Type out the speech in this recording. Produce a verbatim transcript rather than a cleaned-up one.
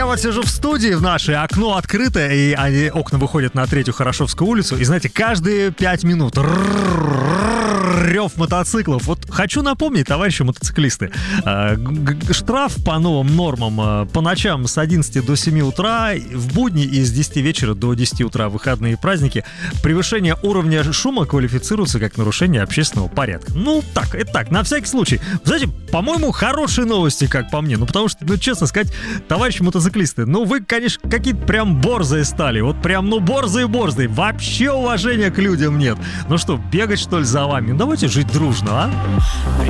я вот сижу в студии в нашей, окно открыто, и они, окна выходят на Третью Хорошевскую улицу, и знаете, каждые пять минут рев мотоциклов. Вот хочу напомнить, товарищи мотоциклисты, штраф по новым нормам по ночам с одиннадцати до семи утра, в будни и с десяти вечера до десяти утра, выходные и праздники, превышение уровня шума квалифицируется как нарушение общественного порядка. Ну, так, это так, на всякий случай. Знаете, по-моему, хорошие новости, как по мне. Ну, потому что, ну, честно сказать, товарищи мотоциклисты, ну, вы, конечно, какие-то прям борзые стали. Вот прям, ну, борзые-борзые. Вообще уважения к людям нет. Ну что, бегать, что ли, за вами? Давайте жить дружно, а?